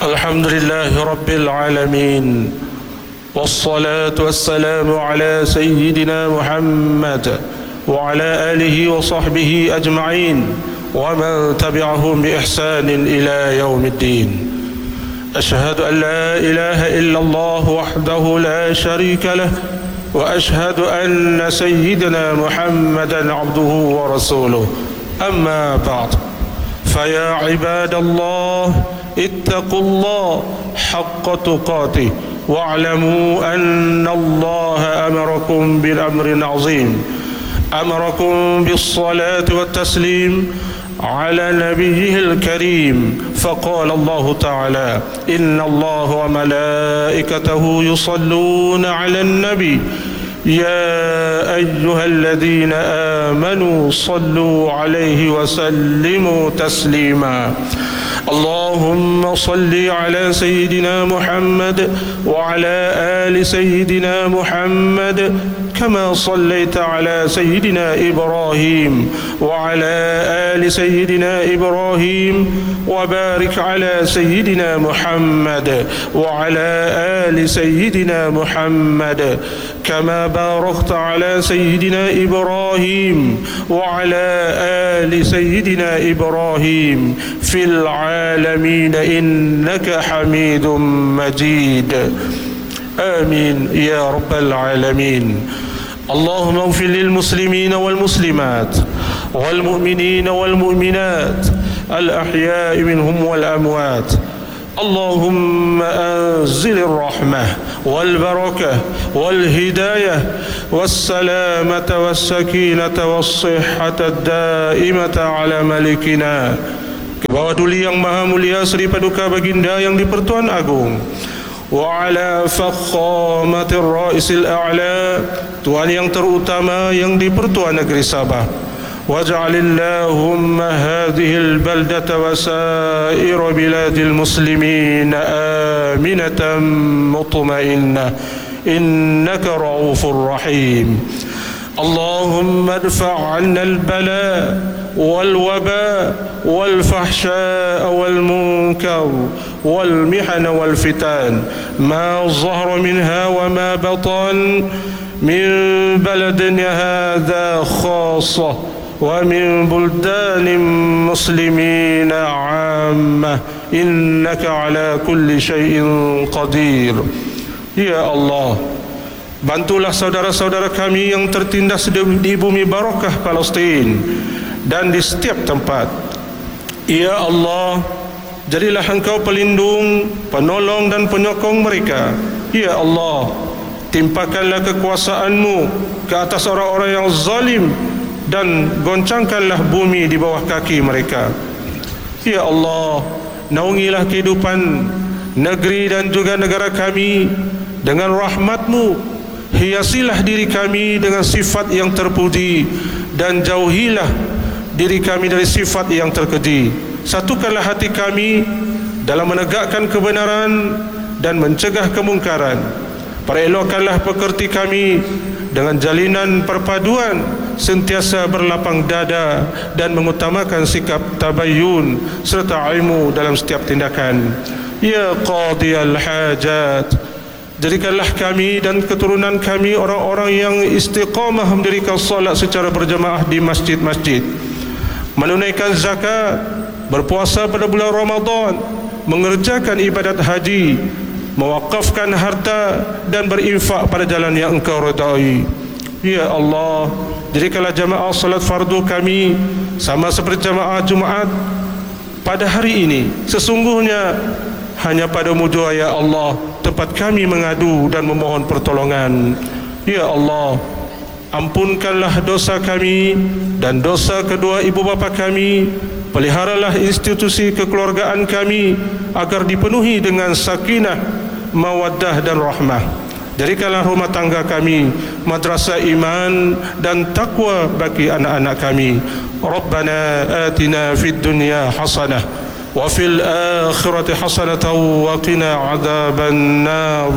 الحمد لله رب العالمين، والصلاة والسلام على سيدنا محمد وعلى آله وصحبه أجمعين ومن تبعهم بإحسان إلى يوم الدين. أشهد أن لا إله إلا الله وحده لا شريك له، وأشهد أن سيدنا محمدا عبده ورسوله. أما بعد، فيا عباد الله اتقوا الله حق تقاته، واعلموا أن الله أمركم بالأمر العظيم، أمركم بالصلاة والتسليم على نبيه الكريم، فقال الله تعالى: إن الله وملائكته يصلون على النبي يا أيها الذين آمنوا صلوا عليه وسلموا تسليما. اللهم صل على سيدنا محمد وعلى آل سيدنا محمد كما صليت على سيدنا إبراهيم وعلى آل سيدنا إبراهيم، وبارك على سيدنا محمد وعلى آل سيدنا محمد كما باركت على سيدنا إبراهيم وعلى آل سيدنا إبراهيم في العالمين إنك حميد مجيد. آمين يا رب العالمين. اللهم اغفر للمسلمين والمسلمات والمؤمنين والمؤمنات الأحياء منهم والأموات. اللهم أنزل الرحمة والبركة والهداية والسلامة والسكينة والصحة الدائمة على ملكنا. Kebawah duli yang maha mulia Sri Paduka Baginda yang di-Pertuan Agung, wa ala fakhamatir ra'isil a'la, Tuan yang terutama yang di-Pertuan Negeri Sabah. Waj'alillahumma hadhil baldata wa sa'ira biladil muslimin aminatan mutmainnah innaka ra'ufur rahim. Allahumma adfa' 'anna al-bala' wal-waba' wal-fahsya' wal-munkar wal-mihan wal-fitan ma zahara minha wa ma batan min baladina hadha khassah wa min buldanin muslimin 'ammah innaka ala kulli syai'in qadir. Ya Allah, bantulah saudara-saudara kami yang tertindas di bumi barakah Palestin dan di setiap tempat. Ya Allah, jadilah Engkau pelindung, penolong dan penyokong mereka. Ya Allah, timpakanlah kekuasaan-Mu ke atas orang-orang yang zalim dan goncangkanlah bumi di bawah kaki mereka. Ya Allah, naungilah kehidupan negeri dan juga negara kami dengan rahmat-Mu. Hiasilah diri kami dengan sifat yang terpuji dan jauhilah diri kami dari sifat yang terkeji. Satukanlah hati kami dalam menegakkan kebenaran dan mencegah kemungkaran. Perelokkanlah pekerti kami dengan jalinan perpaduan, sentiasa berlapang dada dan mengutamakan sikap tabayyun serta ilmu dalam setiap tindakan. Ya qadiyal hajat, jadikanlah kami dan keturunan kami orang-orang yang istiqamah mendirikan salat secara berjamaah di masjid-masjid, menunaikan zakat, berpuasa pada bulan Ramadan, mengerjakan ibadat haji, mewakafkan harta dan berinfak pada jalan yang Engkau redai. Ya Allah, jadikanlah jamaah salat fardu kami sama seperti jamaah Jumaat pada hari ini. Sesungguhnya hanya padamu jua ya Allah tempat kami mengadu dan memohon pertolongan. Ya Allah, ampunkanlah dosa kami dan dosa kedua ibu bapa kami. Peliharalah institusi kekeluargaan kami agar dipenuhi dengan sakinah, mawaddah dan rahmah. Jadikanlah rumah tangga kami madrasah iman dan takwa bagi anak-anak kami. Rabbana atina fid dunya hasanah wa fil akhirati hasanatan wa qina adzaban nar.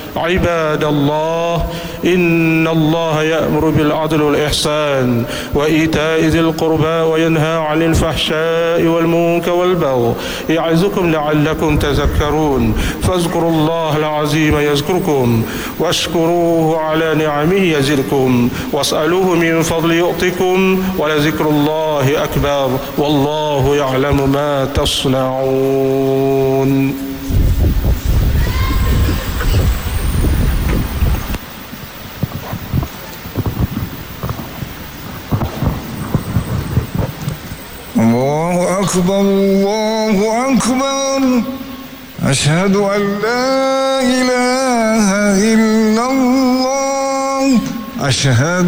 عباد الله إن الله يأمر بالعدل والإحسان وإيتاء ذي القربى وينهى عن الفحشاء والمنكر والبغي يعظكم لعلكم تذكرون فاذكروا الله العظيم يذكركم واشكروه على نعمه يزدكم واسألوه من فضل يؤتكم ولذكر الله أكبر والله يعلم ما تصنعون. الله أكبر الله أكبر أشهد أن لا إله إلا الله أشهد